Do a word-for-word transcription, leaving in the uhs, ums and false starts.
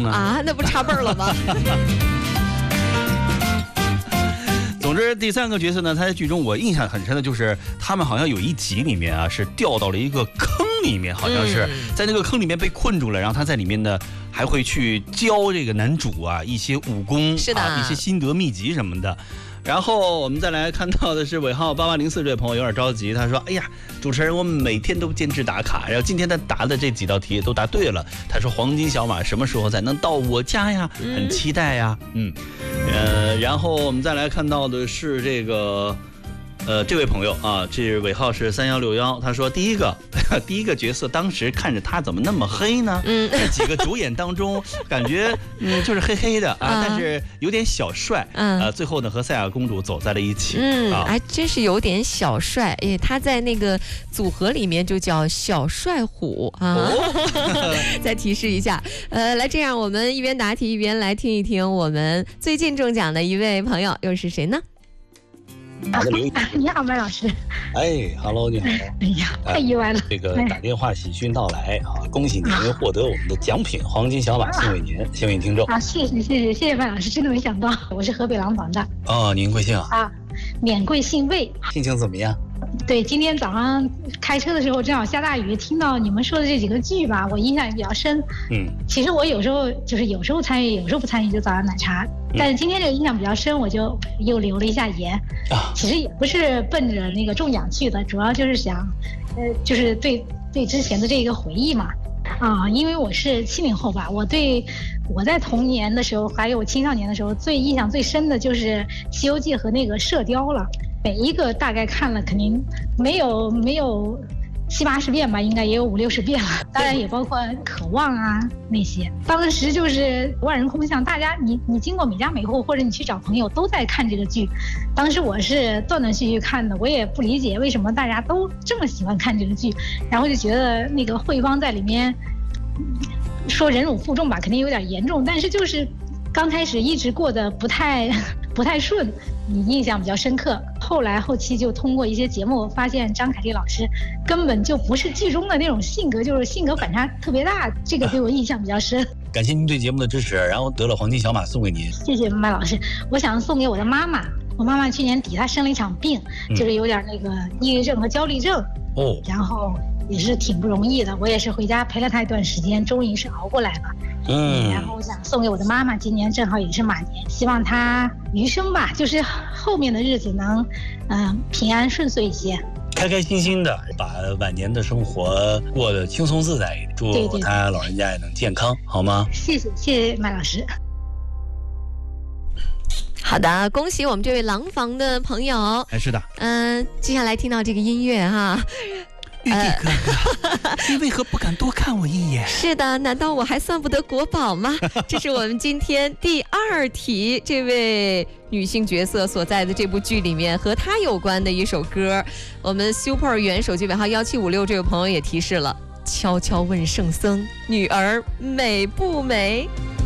呢？ 啊，那不差辈儿了吗？ 总之，第三个角色呢，他在剧中我印象很深的就是，他们好像有一集里面啊，是掉到了一个坑里面，好像是、嗯、在那个坑里面被困住了，然后他在里面呢还会去教这个男主啊一些武功， 是的、 啊，一些心得秘籍什么的。然后我们再来看到的是尾号八八零四这位朋友有点着急，他说：“哎呀，主持人，我们每天都坚持打卡，然后今天他答的这几道题都答对了。他说黄金小马什么时候才能到我家呀？很期待呀。嗯，呃，然后我们再来看到的是这个。”呃，这位朋友啊，这尾号是三幺六幺，他说第一个第一个角色当时看着他怎么那么黑呢？嗯，这几个主演当中，感觉嗯就是黑黑的啊，但是有点小帅。嗯，呃，最后呢和赛亚公主走在了一起。 嗯， 啊、 还真是有点小帅。哎，他在那个组合里面就叫小帅虎啊。哦、再提示一下，呃，来这样，我们一边答题一边来听一听我们最近中奖的一位朋友又是谁呢？ 啊、你好，麦老师。 哎 ，Hello， 你好。 哎呀，太意外了。 这个打电话喜讯到来啊，恭喜您获得我们的奖品黄金小马送给您，幸运听众。 啊，谢谢谢谢谢谢麦老师，真的没想到，我是河北廊坊的。 哦，您贵姓啊？ 啊，免贵姓魏。 心情怎么样？ 对，今天早上开车的时候正好下大雨，听到你们说的这几个剧吧，我印象也比较深。嗯，其实我有时候就是有时候参与，有时候不参与，就早上奶茶。嗯、但是今天这个印象比较深，我就又留了一下言。啊，其实也不是奔着那个中奖去的，主要就是想，呃，就是对对之前的这个回忆嘛。啊，因为我是七零后吧，我对我在童年的时候还有青少年的时候，最印象最深的就是《西游记》和那个《射雕》了。每一个大概看了，肯定没有没有七八十遍吧，应该也有五六十遍了。当然也包括《渴望》啊那些。当时就是万人空巷，大家你你经过每家每户，或者你去找朋友都在看这个剧。当时我是断断续续看的，我也不理解为什么大家都这么喜欢看这个剧，然后就觉得那个慧芳在里面说忍辱负重吧，肯定有点严重，但是就是刚开始一直过得不太不太顺，你印象比较深刻。后来后期就通过一些节目发现张凯丽老师根本就不是剧中的那种性格，就是性格反差特别大，这个对我印象比较深。 感谢您对节目的支持，然后得了黄金小马送给您。 谢谢麦老师，我想送给我的妈妈。我妈妈去年底她生了一场病，嗯、就是有点那个抑郁症和焦虑症。哦，然后也是挺不容易的，我也是回家陪了她一段时间，终于是熬过来了。嗯，然后我想送给我的妈妈，今年正好也是马年，希望她余生吧，就是后面的日子能，嗯、呃，平安顺遂一些， 开开心心的把晚年的生活过得轻松自在一点。祝她老人家也能健康，好吗？ 谢谢，谢谢麦老师。 好的，恭喜我们这位廊坊的朋友。 哎，是的， 嗯、呃，接下来听到这个音乐哈。 玉帝哥哥，呃、你为何不敢多看我一眼？ 是的，难道我还算不得国宝吗？这是我们今天第二题，这位女性角色所在的这部剧里面和她有关的一首歌。我们 Super 元手机尾号幺七五六这位朋友也提示了，悄悄问圣僧，女儿美不美？